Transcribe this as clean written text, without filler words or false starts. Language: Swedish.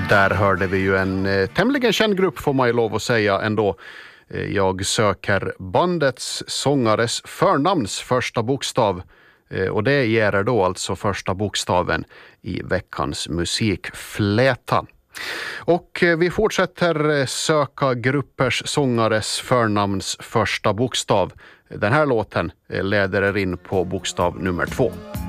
Där hörde vi ju en tämligen känd grupp får man ju lov att säga ändå. Jag söker bandets sångares förnamns första bokstav och det ger då alltså första bokstaven i veckans musikfläta. Och vi fortsätter söka gruppers sångares förnamns första bokstav. Den här låten leder er in på bokstav nummer 2.